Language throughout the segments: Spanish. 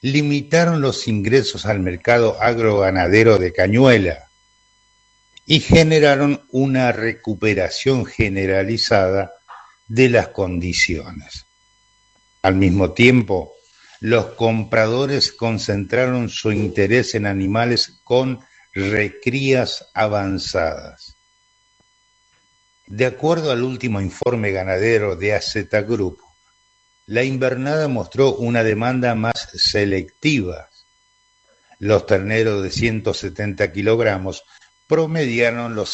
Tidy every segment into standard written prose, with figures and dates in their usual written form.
limitaron los ingresos al mercado agroganadero de Cañuela y generaron una recuperación generalizada de las condiciones. Al mismo tiempo, los compradores concentraron su interés en animales con recrías avanzadas. De acuerdo al último informe ganadero de AZ Group, la invernada mostró una demanda más selectiva. Los terneros de 170 kilogramos promediaron los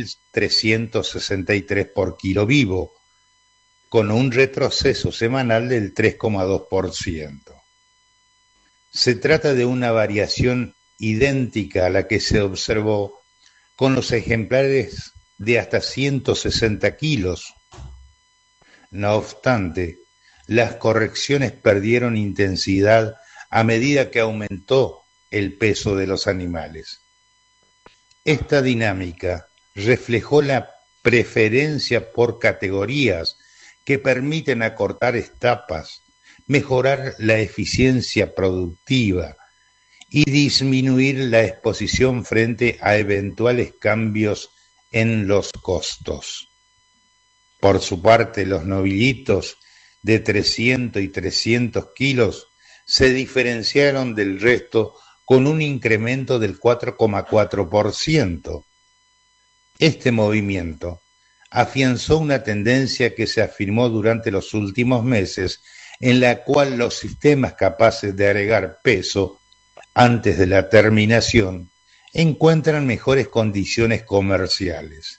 6.363 por kilo vivo, con un retroceso semanal del 3,2%. Se trata de una variación idéntica a la que se observó con los ejemplares de hasta 160 kilos. No obstante, las correcciones perdieron intensidad a medida que aumentó el peso de los animales. Esta dinámica reflejó la preferencia por categorías que permiten acortar etapas, mejorar la eficiencia productiva y disminuir la exposición frente a eventuales cambios en los costos. Por su parte, los novillitos de 300 y 300 kilos se diferenciaron del resto con un incremento del 4,4%. Este movimiento afianzó una tendencia que se afirmó durante los últimos meses, en la cual los sistemas capaces de agregar peso antes de la terminación encuentran mejores condiciones comerciales.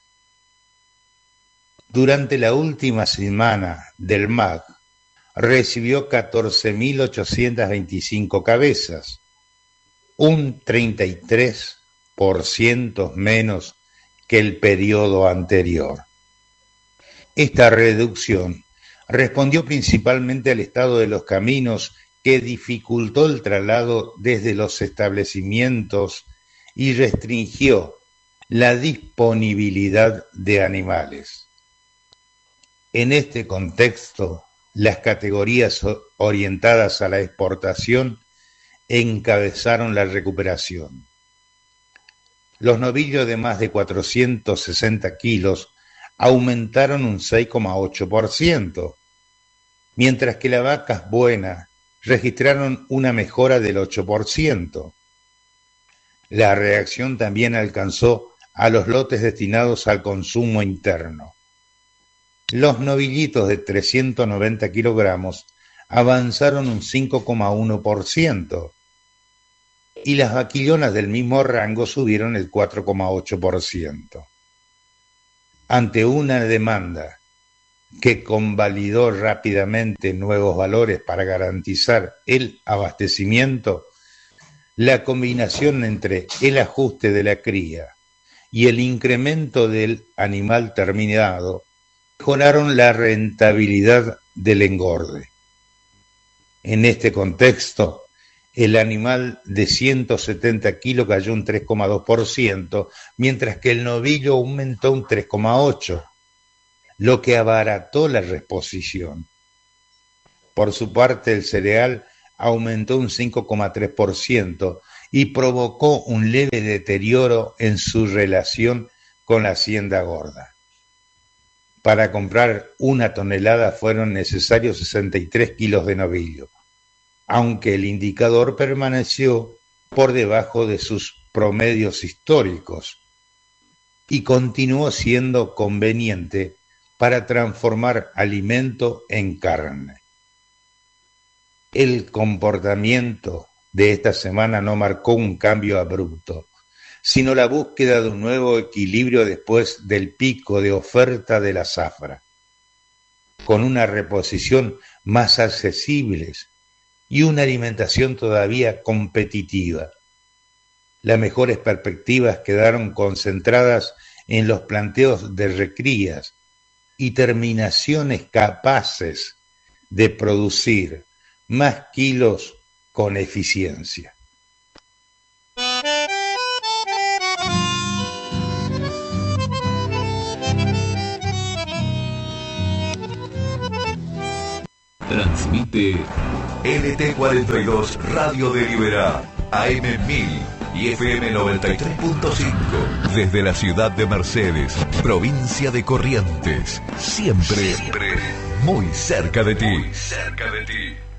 Durante la última semana del MAG, recibió 14.825 cabezas, un 33% menos que el periodo anterior. Esta reducción respondió principalmente al estado de los caminos que dificultó el traslado desde los establecimientos y restringió la disponibilidad de animales. En este contexto, las categorías orientadas a la exportación encabezaron la recuperación. Los novillos de más de 460 kilos aumentaron un 6,8%, mientras que las vacas buenas registraron una mejora del 8%. La reacción también alcanzó a los lotes destinados al consumo interno. Los novillitos de 390 kilogramos avanzaron un 5,1% y las vaquillonas del mismo rango subieron el 4,8%. Ante una demanda que convalidó rápidamente nuevos valores para garantizar el abastecimiento, la combinación entre el ajuste de la cría y el incremento del animal terminado mejoraron la rentabilidad del engorde. En este contexto, el animal de 170 kilos cayó un 3,2%, mientras que el novillo aumentó un 3,8%, lo que abarató la reposición. Por su parte, el cereal aumentó un 5,3% y provocó un leve deterioro en su relación con la hacienda gorda. Para comprar 1 tonelada fueron necesarios 63 kilos de novillo, aunque el indicador permaneció por debajo de sus promedios históricos y continuó siendo conveniente para transformar alimento en carne. El comportamiento de esta semana no marcó un cambio abrupto, sino la búsqueda de un nuevo equilibrio después del pico de oferta de la zafra, con una reposición más accesible y una alimentación todavía competitiva. Las mejores perspectivas quedaron concentradas en los planteos de recrías y terminaciones capaces de producir más kilos con eficiencia. Transmite LT42 Radio de Liberá, AM1000 y FM 93.5. Desde la ciudad de Mercedes, provincia de Corrientes. Siempre muy cerca de ti. Muy cerca de ti.